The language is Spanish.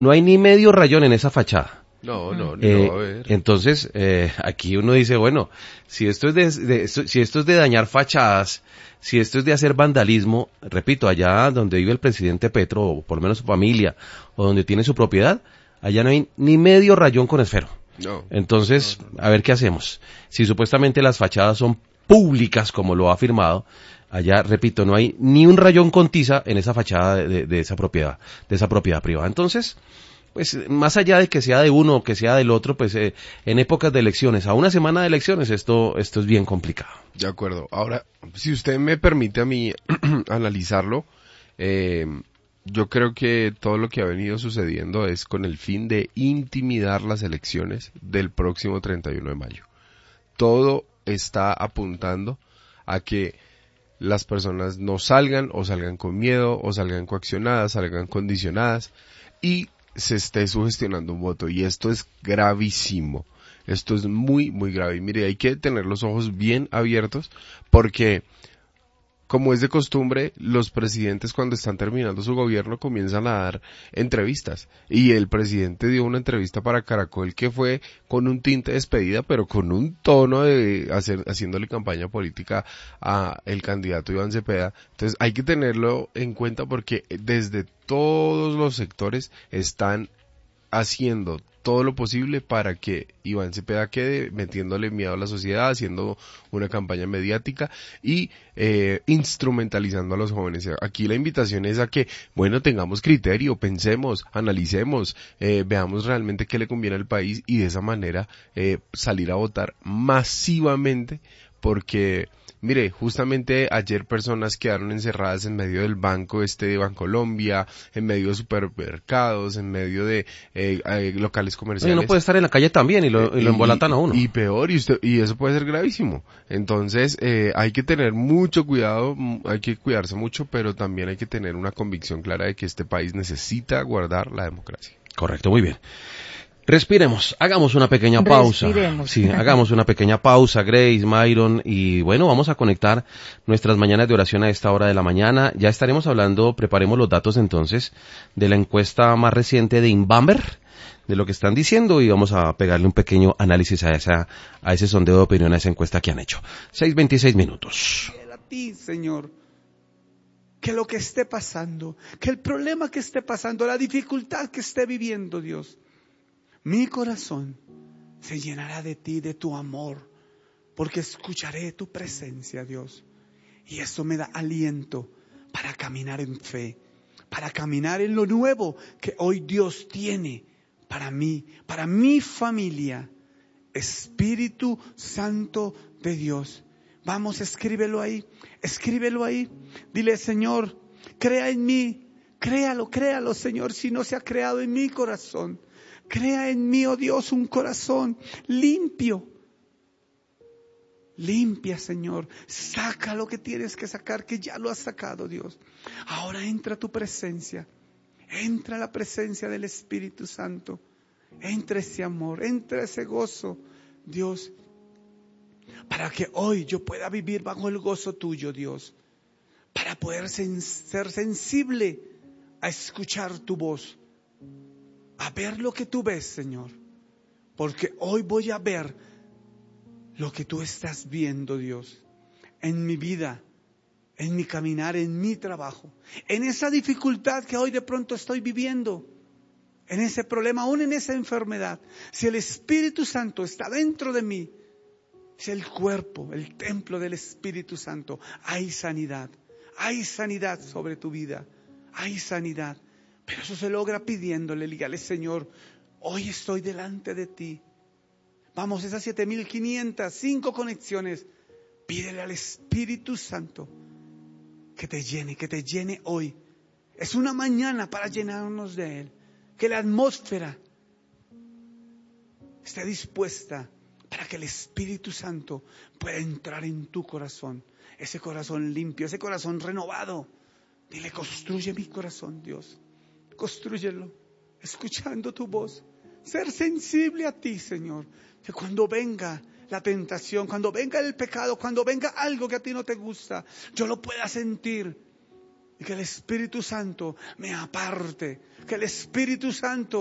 no hay ni medio rayón en esa fachada. No, ni lo va a ver. Entonces, aquí uno dice, bueno, si esto es si esto es de dañar fachadas, si esto es de hacer vandalismo, repito, allá donde vive el presidente Petro, o por lo menos su familia, o donde tiene su propiedad, allá no hay ni medio rayón con esfero. No. Entonces, a ver qué hacemos. Si supuestamente las fachadas son públicas, como lo ha afirmado, allá, repito, no hay ni un rayón con tiza en esa fachada de esa propiedad privada. Entonces, pues más allá de que sea de uno o que sea del otro, pues en épocas de elecciones, a una semana de elecciones, esto es bien complicado. De acuerdo. Ahora, si usted me permite a mí analizarlo, yo creo que todo lo que ha venido sucediendo es con el fin de intimidar las elecciones del próximo 31 de mayo. Todo está apuntando a que las personas no salgan o salgan con miedo o salgan coaccionadas, salgan condicionadas y se esté sugestionando un voto, y esto es gravísimo, esto es muy, muy grave. Y mire, hay que tener los ojos bien abiertos porque, como es de costumbre, los presidentes cuando están terminando su gobierno comienzan a dar entrevistas, y el presidente dio una entrevista para Caracol que fue con un tinte de despedida, pero con un tono de haciéndole campaña política a el candidato Iván Cepeda. Entonces hay que tenerlo en cuenta porque desde todos los sectores están haciendo todo lo posible para que Iván Cepeda quede, metiéndole miedo a la sociedad, haciendo una campaña mediática y instrumentalizando a los jóvenes. Aquí la invitación es a que, bueno, tengamos criterio, pensemos, analicemos, veamos realmente qué le conviene al país y de esa manera salir a votar masivamente, porque mire, justamente ayer personas quedaron encerradas en medio del banco de Bancolombia, en medio de supermercados, en medio de locales comerciales. Uno puede estar en la calle también y lo embolatan a uno. Y peor, y eso puede ser gravísimo. Entonces, hay que tener mucho cuidado, hay que cuidarse mucho, pero también hay que tener una convicción clara de que este país necesita guardar la democracia. Correcto, muy bien. Respiremos, hagamos una pequeña pausa. Sí, hagamos una pequeña pausa, Grace, Myron, y bueno, vamos a conectar nuestras mañanas de oración a esta hora de la mañana. Ya estaremos hablando, preparemos los datos entonces, de la encuesta más reciente de Inbamber, de lo que están diciendo, y vamos a pegarle un pequeño análisis a ese sondeo de opinión, a esa encuesta que han hecho. 6:26 minutos. A ti, Señor, que lo que esté pasando, que el problema que esté pasando, la dificultad que esté viviendo, Dios, mi corazón se llenará de ti, de tu amor, porque escucharé tu presencia, Dios. Y eso me da aliento para caminar en fe, para caminar en lo nuevo que hoy Dios tiene para mí, para mi familia. Espíritu Santo de Dios. Vamos, escríbelo ahí. Dile, Señor, crea en mí. Créalo, Señor, si no se ha creado en mi corazón. Crea en mí, oh Dios, un corazón limpio. Limpia, Señor. Saca lo que tienes que sacar, que ya lo has sacado, Dios. Ahora entra tu presencia. Entra la presencia del Espíritu Santo. Entra ese amor, entra ese gozo, Dios. Para que hoy yo pueda vivir bajo el gozo tuyo, Dios. Para poder ser sensible a escuchar tu voz. A ver lo que tú ves, Señor. Porque hoy voy a ver lo que tú estás viendo, Dios. En mi vida, en mi caminar, en mi trabajo. En esa dificultad que hoy de pronto estoy viviendo. En ese problema, aún en esa enfermedad. Si el Espíritu Santo está dentro de mí, es el cuerpo, el templo del Espíritu Santo. Hay sanidad sobre tu vida. Hay sanidad. Pero eso se logra pidiéndole, dígale, Señor, hoy estoy delante de ti. Vamos, esas 7,500, 5 conexiones. Pídele al Espíritu Santo que te llene hoy. Es una mañana para llenarnos de Él. Que la atmósfera esté dispuesta para que el Espíritu Santo pueda entrar en tu corazón. Ese corazón limpio, ese corazón renovado. Dile, construye mi corazón, Dios. Constrúyelo, escuchando tu voz. Ser sensible a ti, Señor. Que cuando venga la tentación, cuando venga el pecado, cuando venga algo que a ti no te gusta, yo lo pueda sentir Y que el Espíritu Santo me aparte. Que el Espíritu Santo